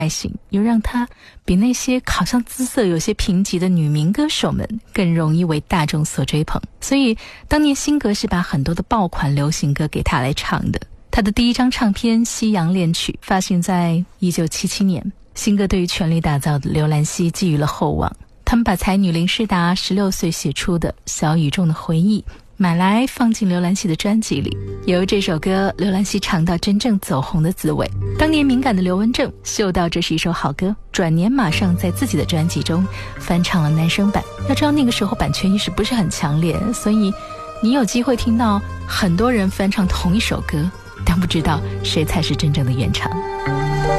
外形，又让她比那些好像姿色有些贫瘠的女民歌手们更容易为大众所追捧。所以当年辛格是把很多的爆款流行歌给她来唱的。她的第一张唱片《西洋恋曲》发行在1977年，辛格对于全力打造的刘兰希寄予了厚望。他们把才女林诗达16岁写出的《小雨中的回忆》买来放进刘兰希的专辑里，由这首歌刘兰希尝到真正走红的滋味。当年敏感的刘文正嗅到这是一首好歌，转年马上在自己的专辑中翻唱了男声版。要知道那个时候版权意识不是很强烈，所以你有机会听到很多人翻唱同一首歌，但不知道谁才是真正的原唱。